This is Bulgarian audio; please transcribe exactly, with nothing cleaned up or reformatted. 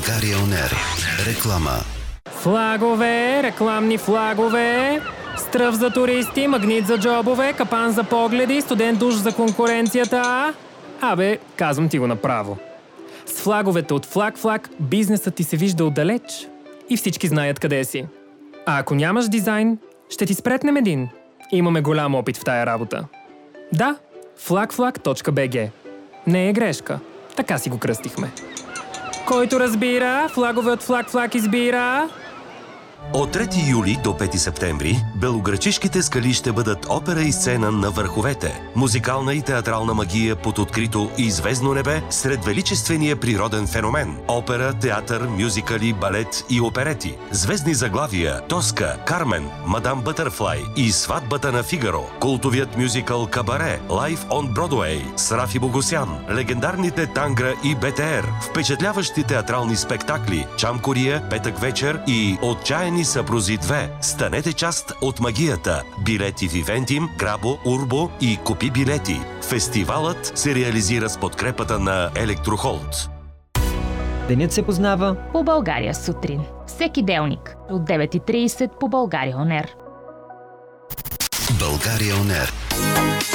България он ер. Реклама. Флагове, рекламни флагове, стръв за туристи, магнит за джобове, капан за погледи, студен душ за конкуренцията. Абе, казвам ти го направо. С флаговете от Флаг-Флаг бизнесът ти се вижда отдалеч и всички знаят къде си. А ако нямаш дизайн, ще ти спретнем един. Имаме голям опит в тая работа. Да, флаг-флаг точка би джи. Не е грешка. Така си го кръстихме. Който разбира, флагове от Флаг-Флаг избира. От трети юли до пети септември белоградчишките скали ще бъдат опера и сцена на върховете. Музикална и театрална магия под открито и звездно небе сред величествения природен феномен. Опера, театър, мюзикали, балет и оперети. Звездни заглавия Тоска, Кармен, Мадам Бътърфлай и Сватбата на Фигаро. Култовият мюзикъл Кабаре, Лайф он Бродуей с Рафи Богосян. Легендарните Тангра и БТР. Впечатляващи театрални спектакли Чам Кория, Петък вечер и Отчаяни съпрузи две. Станете част от магията. Билети в Ивентим, Грабо, Урбо и Купи билети. Фестивалът се реализира с подкрепата на Електрохолд. Денят се познава по България сутрин. Всеки делник от девет и трийсет по България он ер. България он ер.